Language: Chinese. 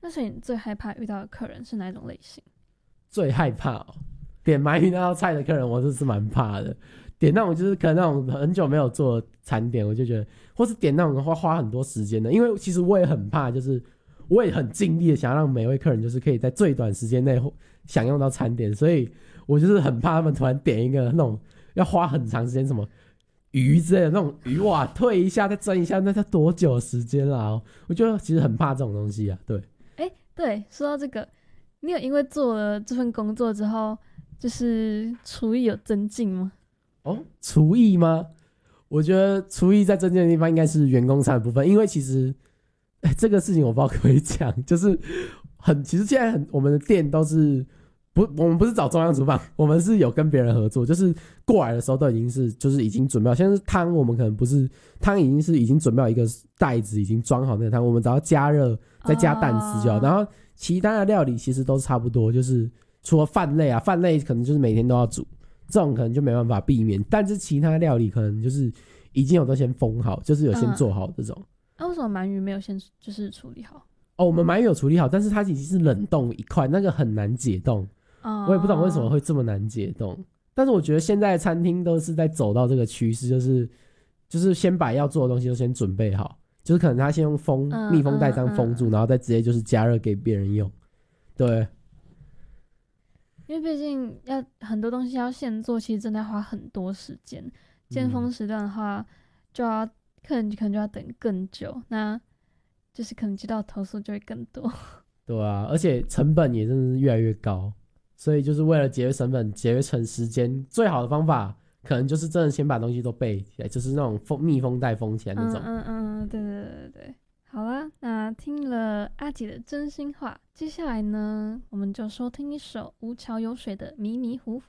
那所以你最害怕遇到的客人是哪一种类型？ 最害怕点鳗鱼那道菜的客人，我就是蛮怕的。点那种就是可能那种很久没有做餐点，我就觉得，或是点那种花很多时间的，因为其实我也很怕，就是我也很尽力的想要让每位客人就是可以在最短时间内享用到餐点，所以我就是很怕他们突然点一个那种要花很长时间什么鱼之类的那种鱼，哇，退一下再蒸一下，那要多久的时间啦？我就其实很怕这种东西啊。对， 对，说到这个，你有因为做了这份工作之后，就是厨艺有增进吗？ 厨艺吗？我觉得厨艺在增进的地方应该是员工餐的部分，因为其实，这个事情我不知道可不可以讲，就是其实现在我们的店都是我们不是找中央厨房，我们是有跟别人合作，就是过来的时候都已经是就是已经准备好，像是汤我们可能不是汤已经准备好一个袋子，已经装好那个汤，我们只要加热再加蛋丝就好，然后其他的料理其实都是差不多，就是除了饭类啊，饭类可能就是每天都要煮。这种可能就没办法避免，但是其他料理可能就是已经有都先封好，就是有先做好这种。 为什么鳗鱼没有先就是处理好？ 我们鳗鱼有处理好，但是它已经是冷冻一块，那个很难解冻。我也不懂为什么会这么难解冻。但是我觉得现在的餐厅都是在走到这个趋势，就是先把要做的东西都先准备好，就是可能他先用密封袋这样封住，然后再直接就是加热给别人用。对。 因为毕竟很多东西要现做，其实真的要花很多时间。尖峰时段的话，客人可能就要等更久，那就是可能接到投诉就会更多。 对啊，而且成本也真的是越来越高，所以就是为了节约成本、节约时间，最好的方法可能就是真的先把东西都备起来，就是那种密封袋封起来那种。 对。好啦，那听了阿姐的真心话，接下来呢，我们就收听一首吴桥有水的《迷迷糊糊》。